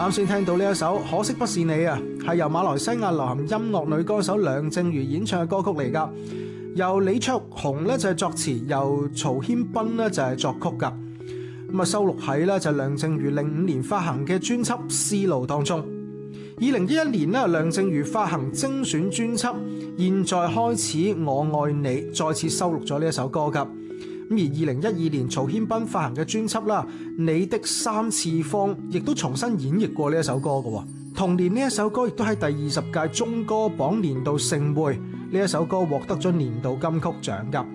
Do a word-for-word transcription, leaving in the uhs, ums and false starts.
啱先聽到呢一首可惜不是你啊，係由馬來西亞流行音樂女歌手梁靜茹演唱嘅歌曲嚟噶，由李卓雄咧就係作詞，由曹軒斌咧就係作曲噶，咁啊收錄喺咧就係梁靜茹零五年發行嘅專輯《絲路》當中。二零一一年咧，梁靜茹發行精選專輯《現在開始我愛你》，再次收錄咗呢一首歌噶。咁而二零一二年曹軒斌發行嘅專輯啦，《你的三次方》亦都重新演繹過呢一首歌嘅。同年呢一首歌亦都喺第二十屆中歌榜年度盛會，呢一首歌獲得咗年度金曲獎噶。